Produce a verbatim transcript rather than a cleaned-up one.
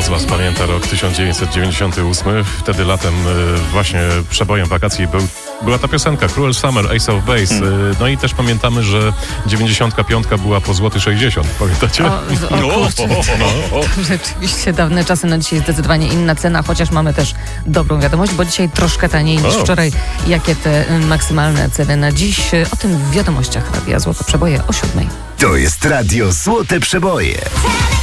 z Was pamięta rok tysiąc dziewięćset dziewięćdziesiąty ósmy. Wtedy latem właśnie przebojem wakacji był, była ta piosenka Cruel Summer, Ace of Base. Hmm. No i też pamiętamy, że dziewięćdziesiątka piątka była po złoty sześćdziesiąt. Pamiętacie? O, o, kurczę, no, o, o. To rzeczywiście dawne czasy. No dzisiaj zdecydowanie inna cena, chociaż mamy też dobrą wiadomość, bo dzisiaj troszkę taniej niż o. wczoraj. Jakie te maksymalne ceny na dziś? O tym w wiadomościach Radia Złote Przeboje o siódmej. To jest Radio Złote Przeboje.